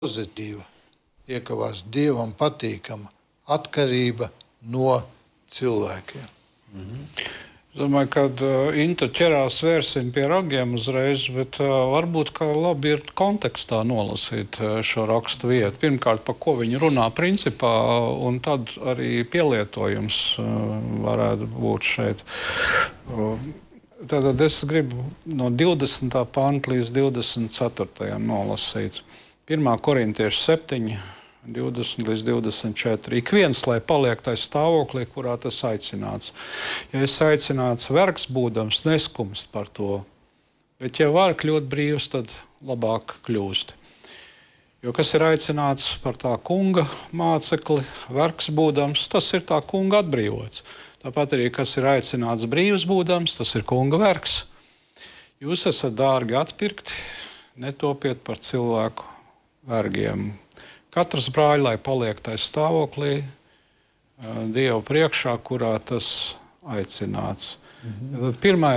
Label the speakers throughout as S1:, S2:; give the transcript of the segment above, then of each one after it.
S1: pozitīva, iekavās Dievam patīkama atkarība no cilvēkiem.
S2: Es domāju, ka Inta ķerās vērsim pie ragiem uzreiz, bet varbūt kā labi ir kontekstā nolasīt šo rakstu vietu. Pirmkārt, par ko viņi runā principā, un tad arī pielietojums varētu būt šeit. Tātad es gribu no 20. panta līdz 24. nolasīt. 1. korintiešu 7, 20 līdz 24. Ik viens, lai paliek tajā stāvoklī, kurā tas aicināts. Ja es aicināts vergs būdams, neskumst par to. Bet ja var kļūt brīvs, tad labāk kļūst. Jo kas ir aicināts par tā kunga mācekli, vergs būdams, tas ir tā kunga atbrīvots. Tāpat arī, kas ir aicināts brīvs būdams, tas ir kunga vergs. Jūs esat dārgi atpirkti, netopiet par cilvēku vergiem. Katrs brāļ, lai paliek tajā stāvoklī Dieva priekšā, kurā tas aicināts. Pirmā,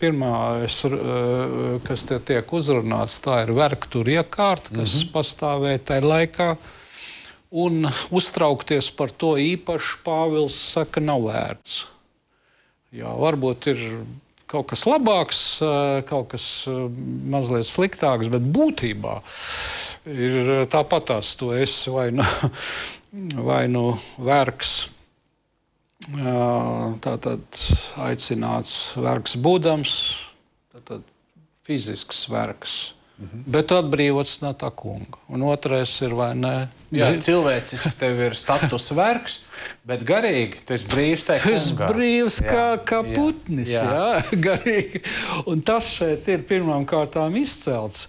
S2: kas te tiek uzrunāts, tā ir vergtur iekārta, kas pastāvēja tajā laikā. Un uztraukties par to īpaši Pāvils saka, nav vērts. Jā, varbūt ir kaut kas labāks, kaut kas mazliet sliktāks, bet būtībā ir tāpatās tu esi vai nu vergs, tātad aicināts vergs būdams, tātad fizisks vergs. Bet atbrīvots no tā kunga. Un otrais ir, vai ne?
S3: Jā, cilvēciski tev ir status vergs, bet garīgi tu esi brīvs tajā kungā.
S2: Tu esi brīvs kā putnis, jā, garīgi. Un tas šeit ir pirmām kārtām izcelts.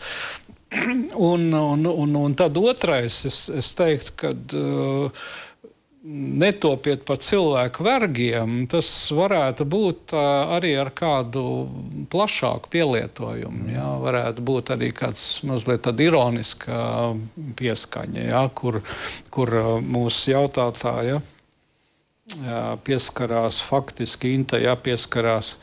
S2: Un tad otrais, es teiktu, kad netopiet par cilvēku vergiem, tas varētu būt arī ar kādu plašāku pielietojumu. Jā, varētu būt arī kāds mazliet tāda ironiska pieskaņa, jā, kur mūsu jautātāja pieskarās faktiski Inta, pieskarās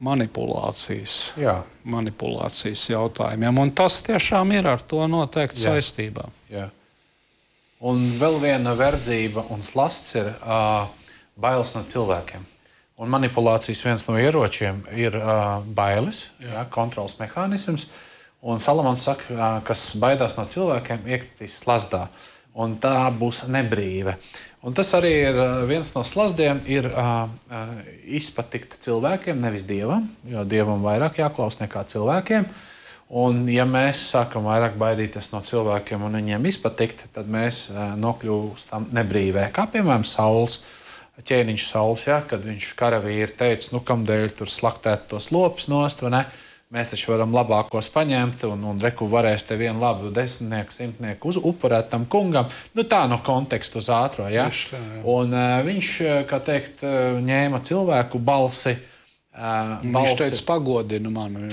S2: manipulācijas jautājumiem. Un tas tiešām ir ar to noteikti saistībā.
S3: Jā. Un vēl viena verdzība un slasts ir bailes no cilvēkiem. Un manipulācijas viens no ieročiem ir bailes, kontrols mehānisms. Un Salamans saka, kas baidās no cilvēkiem, iekritīs slazdā. Un tā būs nebrīve. Un tas arī ir viens no slazdiem, ir izpatikt cilvēkiem, nevis Dievam, jo Dievam vairāk jāklaus nekā cilvēkiem. Un, ja mēs sākam vairāk baidīties no cilvēkiem un viņiem izpatikt, tad mēs nokļūstam nebrīvē. Kā piemēram Sauls, ķēniņš Sauls, kad viņš karavīri teica, kamdēļ tur slaktēt tos lopus nost, vai ne? Mēs taču varam labākos paņemt un reku varēs te vienu labu 10, 100 upurēt tam kungam. Tā no konteksta uz ātro, ja? Un viņš, kā teikt, ņēma cilvēku balsi.
S2: Viņš teica, pagodina mani.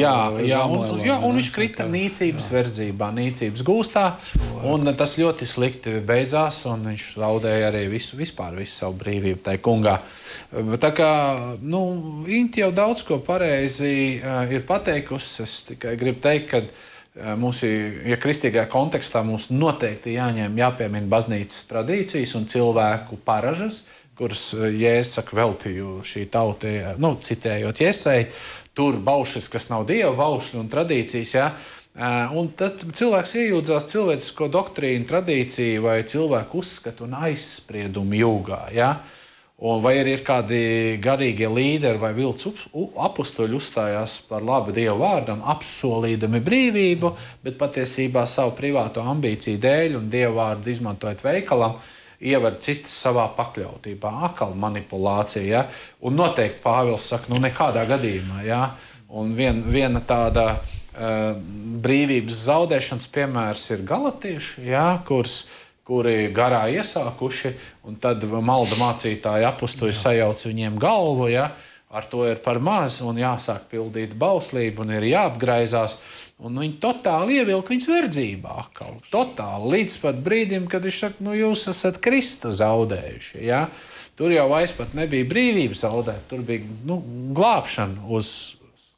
S3: Un viņš krita nīcības verdzībā, nīcības gūstā, un tas ļoti slikti beidzās, un viņš zaudēja arī visu savu brīvību tai kungā. Tā kā, Inti jau daudz ko pareizi ir pateikusi, es tikai gribu teikt, ka mūsu, kristīgajā kontekstā mums noteikti jāpiemina baznīcas tradīcijas un cilvēku paražas, kuras Jēzus saka, veltīju šī tauta, citējot Jesai, tur baušas, kas nav Dieva baušļi un tradīcijas, jā. Un tad cilvēks iejūdzās cilvēcisko doktrīnu, tradīciju vai cilvēku uzskatu un aizspriedumu jūgā, jā. Un vai arī ir kādi garīgie līderi vai vilts apustuļi uzstājās par labu Dieva vārdam, apsolīdami brīvību, bet patiesībā savu privāto ambīciju dēļ un Dieva vārdu izmantojot veikalam, ievar citas savā pakļautībā, akal manipulācija, ja? Un noteikti Pāvils saka, nekādā gadījumā, ja? Un viena tāda brīvības zaudēšanas piemērs ir galatieši, ja? Kuri garā iesākuši, un tad malda mācītāji apustuļi sajauc viņiem galvu, ja? Ar to ir par maz, un jāsāk pildīt bauslību, un ir jāapgraizās. Un viņi totāli ievilka viņas verdzībā. Totāli, līdz pat brīdim, kad viņš saka, jūs esat Kristu zaudējuši. Ja? Tur jau vairs pat nebija brīvība zaudēt, tur bija glābšana uz,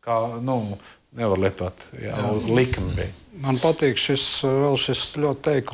S3: nevar lietot, likumi bija.
S2: Man patīk šis ļoti teikums.